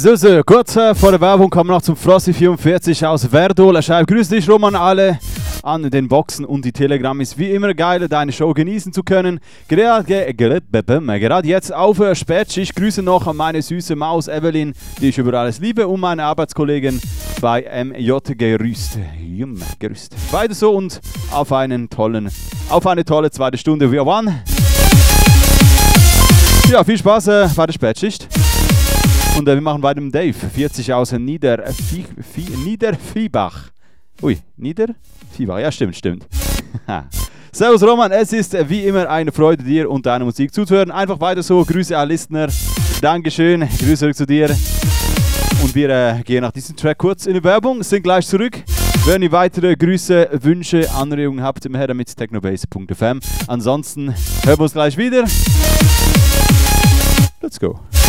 So, kurz vor der Werbung kommen wir noch zum Frosty44 aus Verdol. Er schreibt: Grüß dich, Roman, alle an den Boxen und die Telegram. Ist wie immer geil, deine Show genießen zu können. Gerade jetzt auf Spätschicht. Grüße noch an meine süße Maus Evelyn, die ich über alles liebe, und meine Arbeitskollegen bei MJ Gerüst. Weiter so und auf eine tolle zweite Stunde. Wir waren. Ja, viel Spaß bei der Spätschicht. Und wir machen weiter mit Dave, 40 aus Niederviehbach. Niederviehbach, ja stimmt. Servus Roman, es ist wie immer eine Freude, dir und deiner Musik zuzuhören. Einfach weiter so, Grüße an Listener. Dankeschön, Grüße zurück zu dir. Und wir gehen nach diesem Track kurz in die Werbung, sind gleich zurück. Wenn ihr weitere Grüße, Wünsche, Anregungen habt, immer her damit technobase.fm. Ansonsten hören wir uns gleich wieder. Let's go.